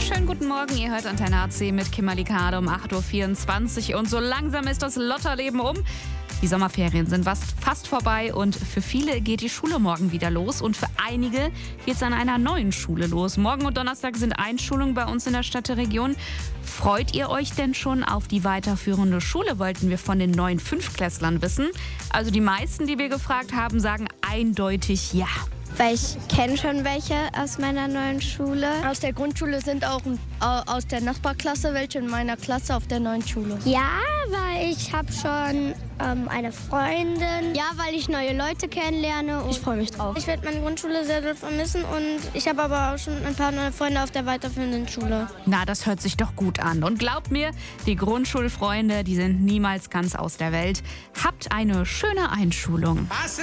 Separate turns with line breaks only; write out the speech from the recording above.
Schönen guten Morgen, ihr hört Antenne AC mit Kimberly Kade um 8.24 Uhr und so langsam ist das Lotterleben um. Die Sommerferien sind fast vorbei und für viele geht die Schule morgen wieder los und für einige geht es an einer neuen Schule los. Morgen und Donnerstag sind Einschulungen bei uns in der Stadt der Region. Freut ihr euch denn schon auf die weiterführende Schule, wollten wir von den neuen Fünftklässlern wissen. Also die meisten, die wir gefragt haben, sagen eindeutig ja.
Weil ich kenne schon welche aus meiner neuen Schule.
Aus der Grundschule sind auch aus der Nachbarklasse welche in meiner Klasse auf der neuen Schule.
Ja, weil ich habe schon eine Freundin. Ja, weil ich neue Leute kennenlerne. Und
Ich freue mich drauf.
Ich werde meine Grundschule sehr doll vermissen und ich habe aber auch schon ein paar neue Freunde auf der weiterführenden Schule.
Na, das hört sich doch gut an. Und glaubt mir, die Grundschulfreunde, die sind niemals ganz aus der Welt. Habt eine schöne Einschulung.